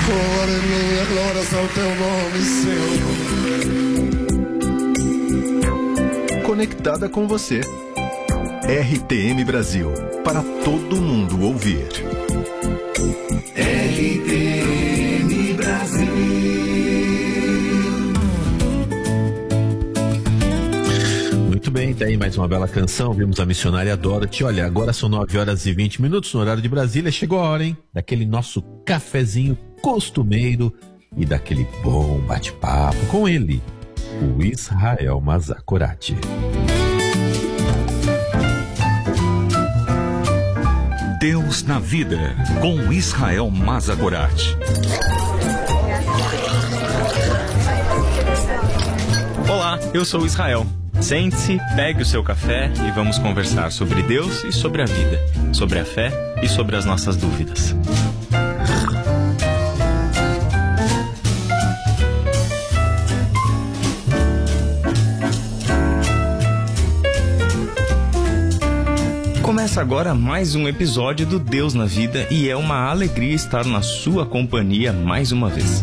Oh, aleluia, glórias ao teu nome, Senhor. Conectada com você. RTM Brasil, para todo mundo ouvir. RTM Brasil. Muito bem, tá aí mais uma bela canção. Vimos a missionária Dorothy. Olha, agora são 9h20 no horário de Brasília. Chegou a hora, hein? Daquele nosso cafezinho costumeiro e daquele bom bate-papo com ele, o Israel Mazakorati. Deus na Vida, com Israel Mazakorati. Olá, eu sou o Israel. Sente-se, pegue o seu café e vamos conversar sobre Deus e sobre a vida, sobre a fé e sobre as nossas dúvidas. Começa agora mais um episódio do Deus na Vida e é uma alegria estar na sua companhia mais uma vez.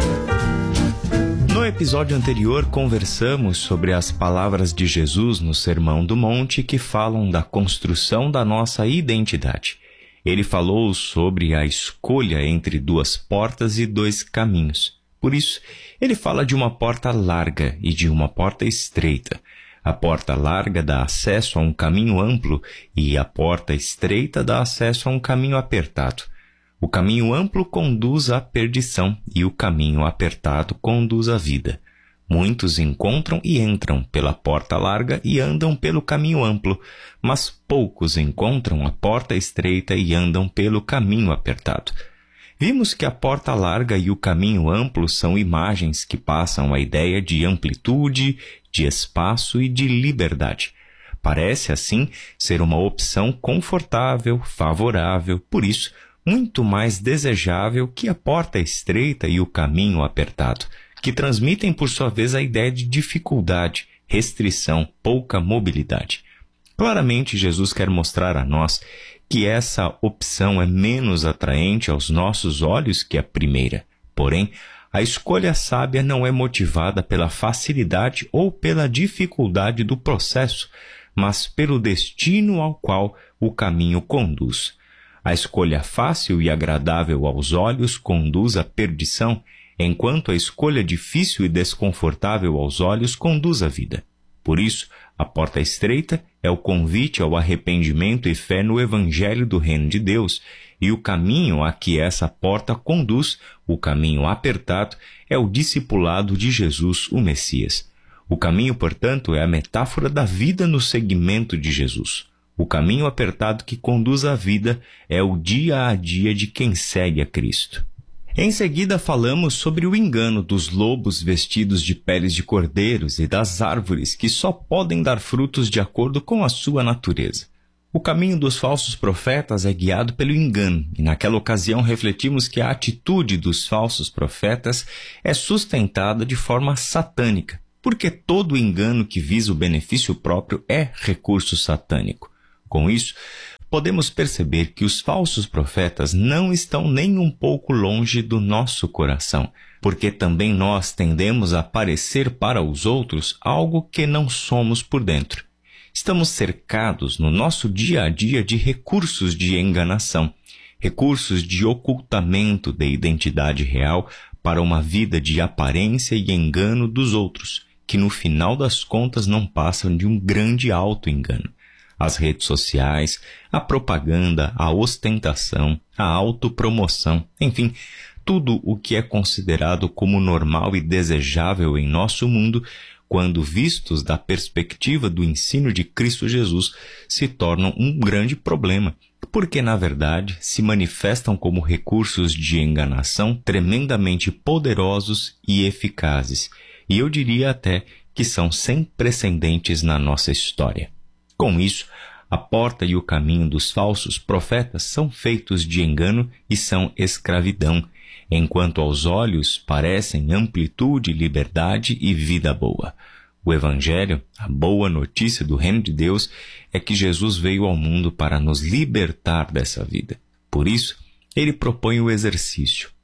No episódio anterior, conversamos sobre as palavras de Jesus no Sermão do Monte que falam da construção da nossa identidade. Ele falou sobre a escolha entre duas portas e dois caminhos. Por isso, ele fala de uma porta larga e de uma porta estreita. A porta larga dá acesso a um caminho amplo e a porta estreita dá acesso a um caminho apertado. O caminho amplo conduz à perdição e o caminho apertado conduz à vida. Muitos encontram e entram pela porta larga e andam pelo caminho amplo, mas poucos encontram a porta estreita e andam pelo caminho apertado. Vimos que a porta larga e o caminho amplo são imagens que passam a ideia de amplitude, de espaço e de liberdade. Parece, assim, ser uma opção confortável, favorável, por isso, muito mais desejável que a porta estreita e o caminho apertado, que transmitem, por sua vez, a ideia de dificuldade, restrição, pouca mobilidade. Claramente, Jesus quer mostrar a nós que essa opção é menos atraente aos nossos olhos que a primeira. Porém, a escolha sábia não é motivada pela facilidade ou pela dificuldade do processo, mas pelo destino ao qual o caminho conduz. A escolha fácil e agradável aos olhos conduz à perdição, enquanto a escolha difícil e desconfortável aos olhos conduz à vida. Por isso, a porta estreita é o convite ao arrependimento e fé no Evangelho do Reino de Deus, e o caminho a que essa porta conduz, o caminho apertado, é o discipulado de Jesus, o Messias. O caminho, portanto, é a metáfora da vida no seguimento de Jesus. O caminho apertado que conduz à vida é o dia a dia de quem segue a Cristo. Em seguida, falamos sobre o engano dos lobos vestidos de peles de cordeiros e das árvores que só podem dar frutos de acordo com a sua natureza. O caminho dos falsos profetas é guiado pelo engano, e naquela ocasião refletimos que a atitude dos falsos profetas é sustentada de forma satânica, porque todo engano que visa o benefício próprio é recurso satânico. Com isso, podemos perceber que os falsos profetas não estão nem um pouco longe do nosso coração, porque também nós tendemos a parecer para os outros algo que não somos por dentro. Estamos cercados no nosso dia a dia de recursos de enganação, recursos de ocultamento da identidade real para uma vida de aparência e engano dos outros, que no final das contas não passam de um grande auto-engano. As redes sociais, a propaganda, a ostentação, a autopromoção, enfim, tudo o que é considerado como normal e desejável em nosso mundo, quando vistos da perspectiva do ensino de Cristo Jesus, se tornam um grande problema, porque, na verdade, se manifestam como recursos de enganação tremendamente poderosos e eficazes, e eu diria até que são sem precedentes na nossa história. Com isso, a porta e o caminho dos falsos profetas são feitos de engano e são escravidão, enquanto aos olhos parecem amplitude, liberdade e vida boa. O Evangelho, a boa notícia do Reino de Deus, é que Jesus veio ao mundo para nos libertar dessa vida. Por isso, ele propõe o exercício.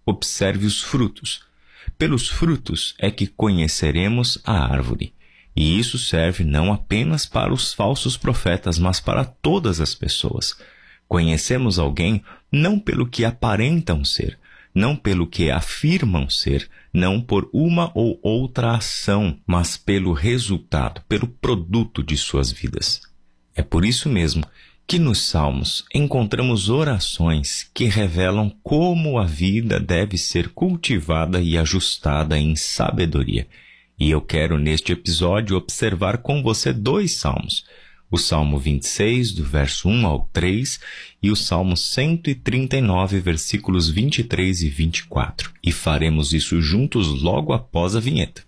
observe os frutos. Pelos frutos é que conheceremos a árvore. E isso serve não apenas para os falsos profetas, mas para todas as pessoas. Conhecemos alguém não pelo que aparentam ser, não pelo que afirmam ser, não por uma ou outra ação, mas pelo resultado, pelo produto de suas vidas. É por isso mesmo que nos Salmos encontramos orações que revelam como a vida deve ser cultivada e ajustada em sabedoria. E eu quero, neste episódio, observar com você 2 salmos. O Salmo 26, do verso 1 ao 3, e o Salmo 139, versículos 23 e 24. E faremos isso juntos logo após a vinheta.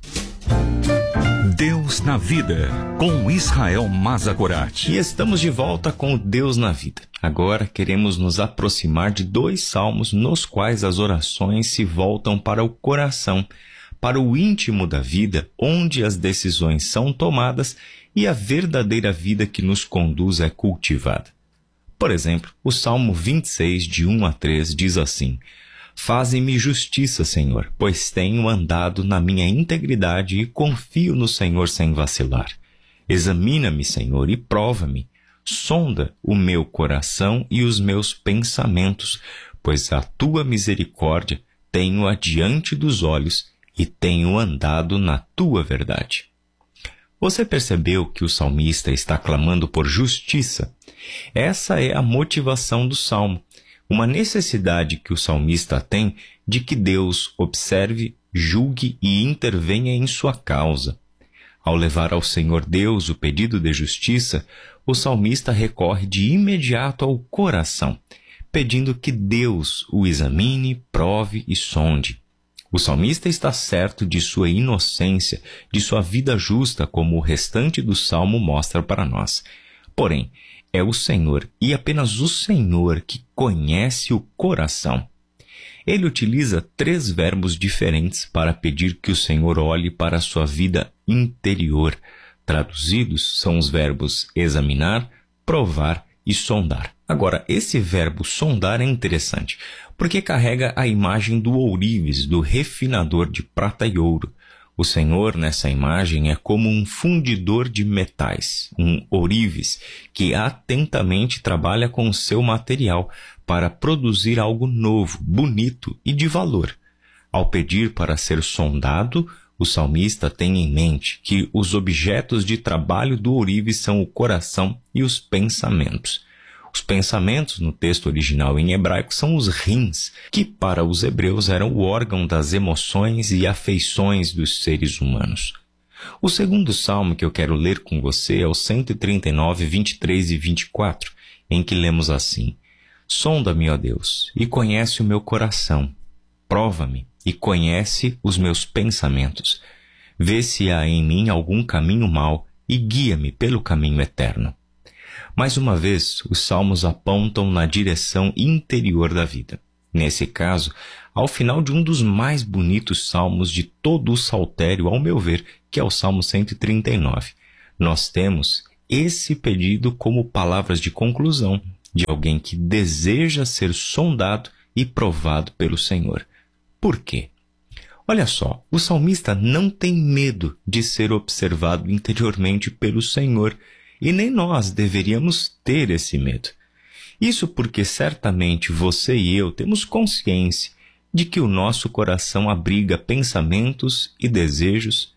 Deus na Vida, com Israel Mazagorat. E estamos de volta com o Deus na Vida. Agora queremos nos aproximar de 2 salmos nos quais as orações se voltam para o coração, para o íntimo da vida, onde as decisões são tomadas e a verdadeira vida que nos conduz é cultivada. Por exemplo, o Salmo 26, de 1 a 3, diz assim: Faze-me justiça, Senhor, pois tenho andado na minha integridade e confio no Senhor sem vacilar. Examina-me, Senhor, e prova-me. Sonda o meu coração e os meus pensamentos, pois a tua misericórdia tenho adiante dos olhos e tenho andado na tua verdade. Você percebeu que o salmista está clamando por justiça? Essa é a motivação do salmo, uma necessidade que o salmista tem de que Deus observe, julgue e intervenha em sua causa. Ao levar ao Senhor Deus o pedido de justiça, o salmista recorre de imediato ao coração, pedindo que Deus o examine, prove e sonde. O salmista está certo de sua inocência, de sua vida justa, como o restante do salmo mostra para nós. Porém, é o Senhor, e apenas o Senhor, que conhece o coração. Ele utiliza 3 verbos diferentes para pedir que o Senhor olhe para a sua vida interior. Traduzidos, são os verbos examinar, provar e sondar. Agora, esse verbo sondar é interessante, porque carrega a imagem do ourives, do refinador de prata e ouro. O Senhor, nessa imagem, é como um fundidor de metais, um ourives, que atentamente trabalha com o seu material para produzir algo novo, bonito e de valor. Ao pedir para ser sondado, o salmista tem em mente que os objetos de trabalho do ourives são o coração e os pensamentos. Os pensamentos, no texto original em hebraico, são os rins, que para os hebreus eram o órgão das emoções e afeições dos seres humanos. O segundo salmo que eu quero ler com você é o 139, 23 e 24, em que lemos assim: Sonda-me, ó Deus, e conhece o meu coração. Prova-me e conhece os meus pensamentos. Vê se há em mim algum caminho mau e guia-me pelo caminho eterno. Mais uma vez, os salmos apontam na direção interior da vida. Nesse caso, ao final de um dos mais bonitos salmos de todo o saltério, ao meu ver, que é o Salmo 139, nós temos esse pedido como palavras de conclusão de alguém que deseja ser sondado e provado pelo Senhor. Por quê? Olha só, o salmista não tem medo de ser observado interiormente pelo Senhor, e nem nós deveríamos ter esse medo. Isso porque certamente você e eu temos consciência de que o nosso coração abriga pensamentos e desejos,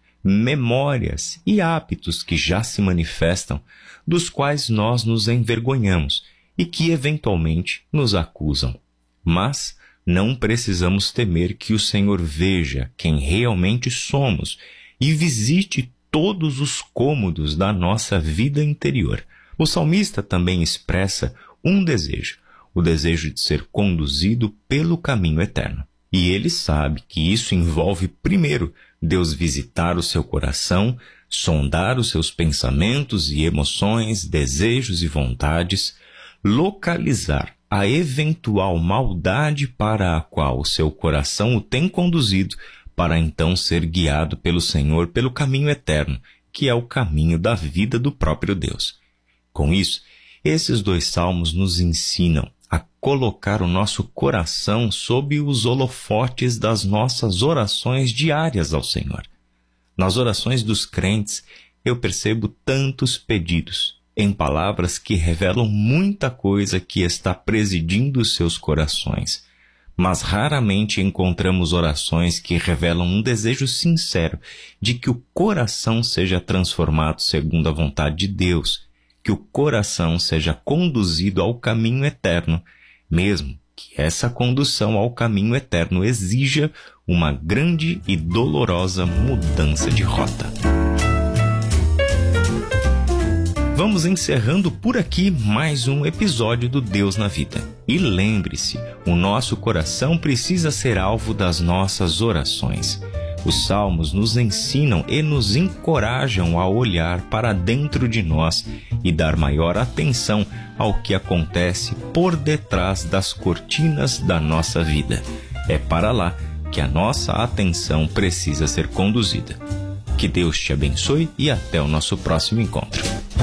memórias e hábitos que já se manifestam, dos quais nós nos envergonhamos e que eventualmente nos acusam. Mas não precisamos temer que o Senhor veja quem realmente somos e visite todos os cômodos da nossa vida interior. O salmista também expressa um desejo, o desejo de ser conduzido pelo caminho eterno. E ele sabe que isso envolve, primeiro, Deus visitar o seu coração, sondar os seus pensamentos e emoções, desejos e vontades, localizar a eventual maldade para a qual o seu coração o tem conduzido, para então ser guiado pelo Senhor pelo caminho eterno, que é o caminho da vida do próprio Deus. Com isso, esses 2 salmos nos ensinam a colocar o nosso coração sob os holofotes das nossas orações diárias ao Senhor. Nas orações dos crentes, eu percebo tantos pedidos, em palavras que revelam muita coisa que está presidindo os seus corações. Mas raramente encontramos orações que revelam um desejo sincero de que o coração seja transformado segundo a vontade de Deus, que o coração seja conduzido ao caminho eterno, mesmo que essa condução ao caminho eterno exija uma grande e dolorosa mudança de rota. Vamos encerrando por aqui mais um episódio do Deus na Vida. E lembre-se, o nosso coração precisa ser alvo das nossas orações. Os salmos nos ensinam e nos encorajam a olhar para dentro de nós e dar maior atenção ao que acontece por detrás das cortinas da nossa vida. É para lá que a nossa atenção precisa ser conduzida. Que Deus te abençoe e até o nosso próximo encontro.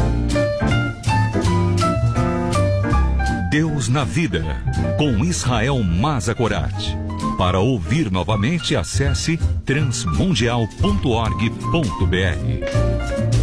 Deus na Vida, com Israel Mazakorati. Para ouvir novamente, acesse transmundial.org.br.